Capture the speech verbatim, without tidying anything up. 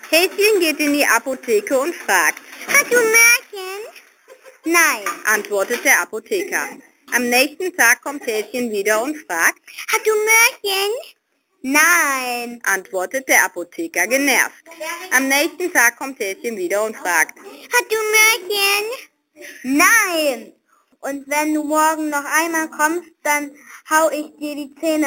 Häschen geht in die Apotheke und fragt: Hast du Märchen? Nein, antwortet der Apotheker. Am nächsten Tag kommt Häschen wieder und fragt: Hast du Märchen? Nein, antwortet der Apotheker genervt. Am nächsten Tag kommt Häschen wieder und fragt: Hast du Märchen? Nein! Und wenn du morgen noch einmal kommst, dann hau ich dir die Zähne